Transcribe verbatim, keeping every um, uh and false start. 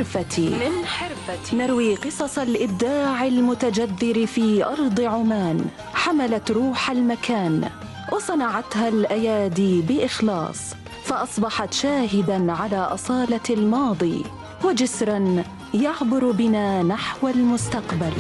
حرفتي من حرفتي نروي قصص الإبداع المتجذر في أرض عمان، حملت روح المكان وصنعتها الأيادي بإخلاص، فأصبحت شاهداً على أصالة الماضي وجسراً يعبر بنا نحو المستقبل.